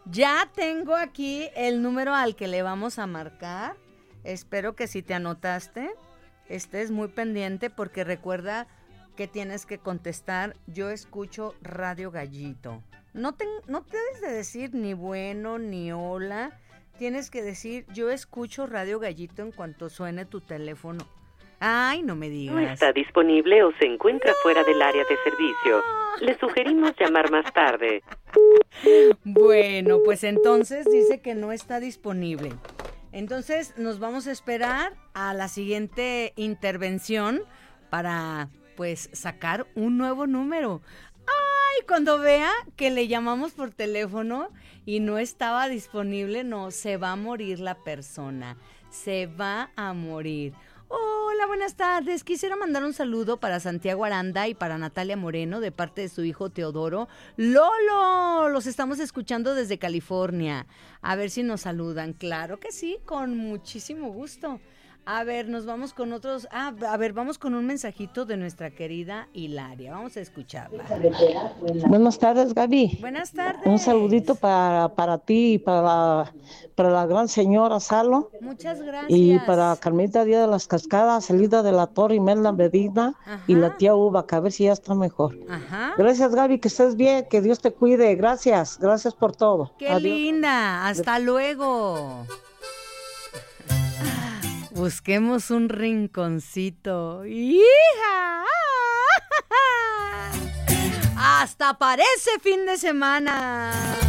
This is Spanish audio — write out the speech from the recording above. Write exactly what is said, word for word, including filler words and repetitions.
Ya tengo aquí el número al que le vamos a marcar. Espero que si te anotaste, estés muy pendiente porque recuerda que tienes que contestar. Yo escucho Radio Gallito. No te, no te debes de decir ni bueno ni hola. Tienes que decir yo escucho Radio Gallito en cuanto suene tu teléfono. Ay, no me digas. No está disponible o se encuentra no. fuera del área de servicio. Le sugerimos llamar más tarde. Bueno, pues entonces dice que no está disponible. Entonces nos vamos a esperar a la siguiente intervención para, pues, sacar un nuevo número. Ay, cuando vea que le llamamos por teléfono y no estaba disponible, no, se va a morir la persona. Se va a morir. Hola, buenas tardes. Quisiera mandar un saludo para Santiago Aranda y para Natalia Moreno de parte de su hijo Teodoro. ¡Lolo! Los estamos escuchando desde California. A ver si nos saludan. Claro que sí, con muchísimo gusto. A ver, nos vamos con otros... Ah, a ver, vamos con un mensajito de nuestra querida Hilaria. Vamos a escucharla. Buenas tardes, Gaby. Buenas tardes. Un saludito para, para ti y para, para la gran señora Salo. Muchas gracias. Y para Carmelita Díaz de las Cascadas, Elida de la Torre, Imelda Medina y la tía Uva, que a ver si ya está mejor. Ajá. Gracias, Gaby, que estés bien, que Dios te cuide. Gracias, gracias por todo. ¡Qué Adiós. linda! Hasta luego. Busquemos un rinconcito. ¡Hija! ¡Hasta parece fin de semana!